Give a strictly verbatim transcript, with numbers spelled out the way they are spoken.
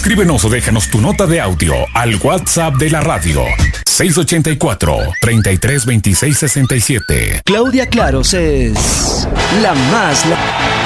Escríbenos o déjanos tu nota de audio al WhatsApp de la radio seis ochenta y cuatro, treinta y tres, veintiséis, sesenta y siete. Claudia Claros es la más... La...